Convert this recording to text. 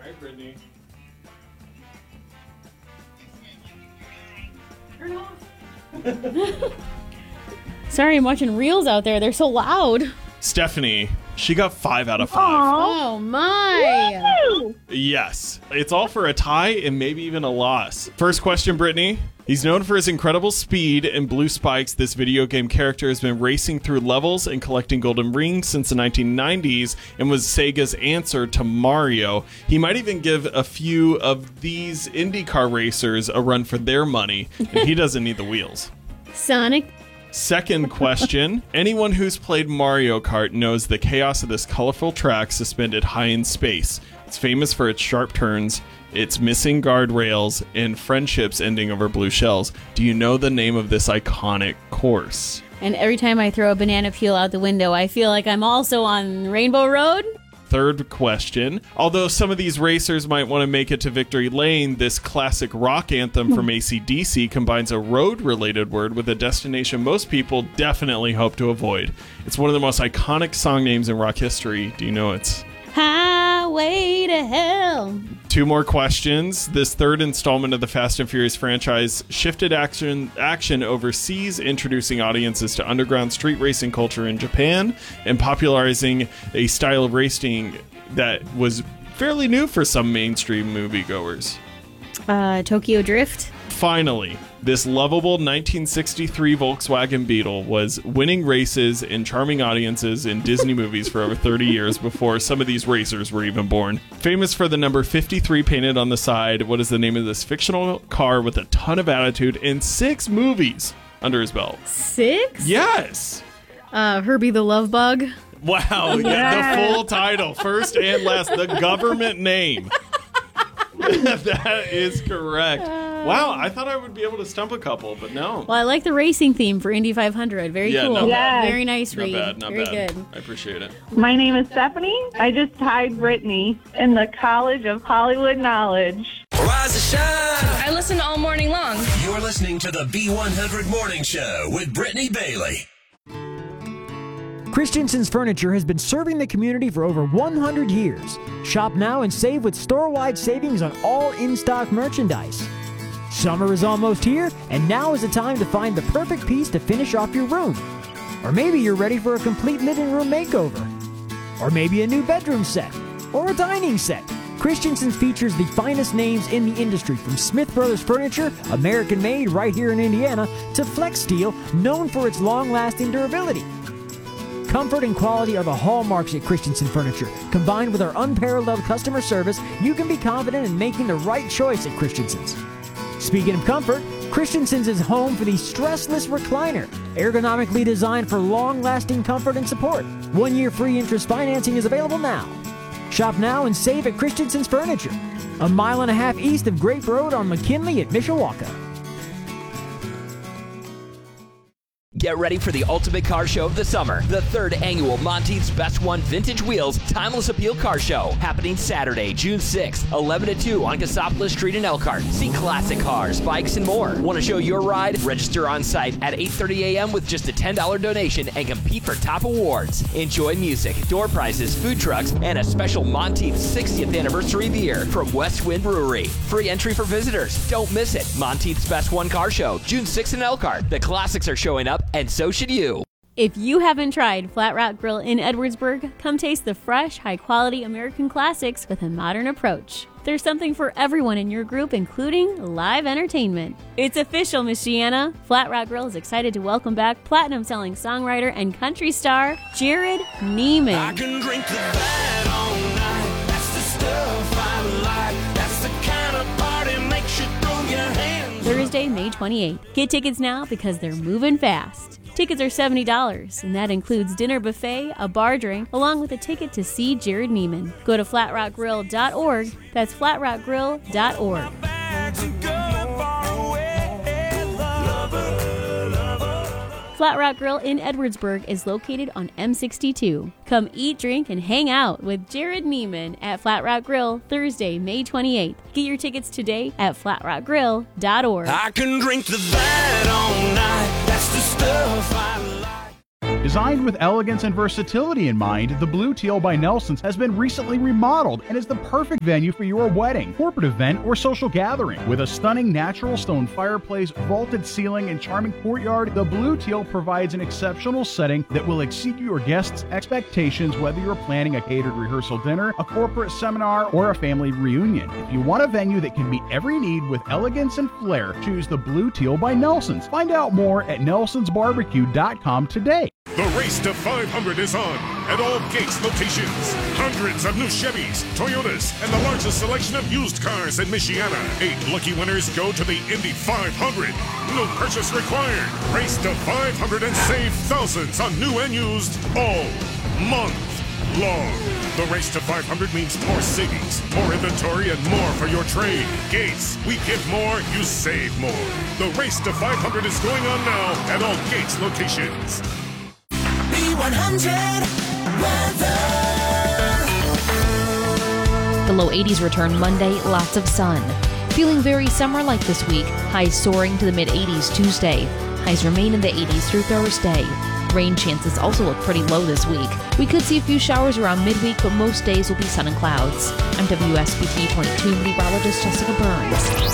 right, Brittany. Turn off. Sorry, I'm watching reels out there. They're so loud. Stephanie, she got 5 out of 5. Oh, my. Woo! Yes. It's all for a tie and maybe even a loss. First question, Brittany. He's known for his incredible speed and blue spikes. This video game character has been racing through levels and collecting golden rings since the 1990s and was Sega's answer to Mario. He might even give a few of these IndyCar racers a run for their money, and he doesn't need the wheels. Sonic. Second question. Anyone who's played Mario Kart knows the chaos of this colorful track suspended high in space. It's famous for its sharp turns, its missing guardrails, and friendships ending over blue shells. Do you know the name of this iconic course? And every time I throw a banana peel out the window, I feel like I'm also on Rainbow Road. Third question. Although some of these racers might want to make it to victory lane, this classic rock anthem from AC/DC combines a road-related word with a destination most people definitely hope to avoid. It's one of the most iconic song names in rock history. Do you know it? Highway to Hell. 2 more questions. This third installment of the Fast and Furious franchise shifted action overseas, introducing audiences to underground street racing culture in Japan and popularizing a style of racing that was fairly new for some mainstream moviegoers. Tokyo Drift. Finally, this lovable 1963 Volkswagen Beetle was winning races and charming audiences in Disney movies for over 30 years before some of these racers were even born. Famous for the number 53 painted on the side, what is the name of this fictional car with a ton of attitude and 6 movies under his belt? 6? Yes! Herbie the Love Bug. Wow, yeah, the full title, first and last, the government name. That is correct. Wow, I thought I would be able to stump a couple, but no. Well, I like the racing theme for Indy 500. Very cool. Not bad. Very nice read. Not Very bad. good. I appreciate it. My name is Stephanie. I just tied Brittany in the College of Hollywood Knowledge. Rise and shine. I listen all morning long. You're listening to the B100 Morning Show with Brittany Bailey. Christensen's Furniture has been serving the community for over 100 years. Shop now and save with store-wide savings on all in-stock merchandise. Summer is almost here, and now is the time to find the perfect piece to finish off your room. Or maybe you're ready for a complete living room makeover. Or maybe a new bedroom set. Or a dining set. Christensen's features the finest names in the industry, from Smith Brothers Furniture, American-made right here in Indiana, to Flex Steel, known for its long-lasting durability. Comfort and quality are the hallmarks at Christensen Furniture. Combined with our unparalleled customer service, you can be confident in making the right choice at Christensen's. Speaking of comfort, Christensen's is home for the Stressless Recliner, ergonomically designed for long-lasting comfort and support. 1-year free interest financing is available now. Shop now and save at Christensen's Furniture, a mile and a half east of Grape Road on McKinley at Mishawaka. Get ready for the ultimate car show of the summer. The 3rd annual Monteith's Best One Vintage Wheels Timeless Appeal Car Show. Happening Saturday, June 6th, 11 to 2 on Cassopolis Street in Elkhart. See classic cars, bikes, and more. Want to show your ride? Register on site at 8:30 a.m. with just a $10 donation and compete for top awards. Enjoy music, door prizes, food trucks, and a special Monteith's 60th anniversary beer from West Wind Brewery. Free entry for visitors. Don't miss it. Monteith's Best One Car Show, June 6th in Elkhart. The classics are showing up, and so should you. If you haven't tried Flat Rock Grill in Edwardsburg, come taste the fresh, high-quality American classics with a modern approach. There's something for everyone in your group, including live entertainment. It's official, Miss Gianna. Flat Rock Grill is excited to welcome back platinum-selling songwriter and country star Jared Neiman. I can drink the bad all night. That's the stuff I like. That's the kind of party makes you throw your hands. Thursday, May 28th. Get tickets now because they're moving fast. Tickets are $70, and that includes dinner buffet, a bar drink, along with a ticket to see Jared Neiman. Go to flatrockgrill.org. That's flatrockgrill.org. Flat Rock Grill in Edwardsburg is located on M62. Come eat, drink, and hang out with Jared Neiman at Flat Rock Grill Thursday, May 28th. Get your tickets today at flatrockgrill.org. I can drink the bad all night. That's the stuff I like. Designed with elegance and versatility in mind, the Blue Teal by Nelson's has been recently remodeled and is the perfect venue for your wedding, corporate event, or social gathering. With a stunning natural stone fireplace, vaulted ceiling, and charming courtyard, the Blue Teal provides an exceptional setting that will exceed your guests' expectations, whether you're planning a catered rehearsal dinner, a corporate seminar, or a family reunion. If you want a venue that can meet every need with elegance and flair, choose the Blue Teal by Nelson's. Find out more at nelsonsbarbecue.com today. The race to 500 is on at all Gates locations. Hundreds of new Chevys, Toyotas, and the largest selection of used cars in Michiana. 8 lucky winners go to the Indy 500. No purchase required. Race to 500 and save thousands on new and used all month long. The race to 500 means more savings, more inventory, and more for your trade. Gates, we give more, you save more. The race to 500 is going on now at all Gates locations. B100 weather. The low 80s return Monday, lots of sun. Feeling very summer-like this week, highs soaring to the mid-80s Tuesday. Highs remain in the 80s through Thursday. Rain chances also look pretty low this week. We could see a few showers around midweek, but most days will be sun and clouds. I'm WSBT 22 meteorologist Jessica Burns.